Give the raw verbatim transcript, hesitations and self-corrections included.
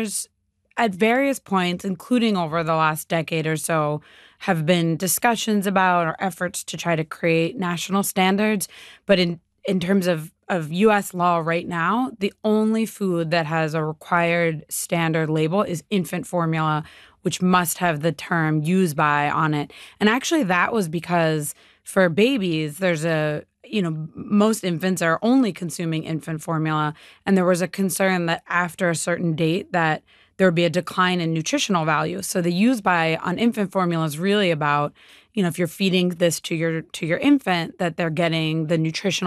there's at various points, including over the last decade or so, have been discussions about or efforts to try to create national standards. But in in terms of of U S law right now, the only food that has a required standard label is infant formula, which must have the term "use by" on it. And actually, that was because for babies, there's a you know, m most infants are only consuming infant formula, and there was a concern that after a certain date that there would be a decline in nutritional value. So the use by on infant formula is really about, you know, if you're feeding this to your to your infant, that they're getting the nutritional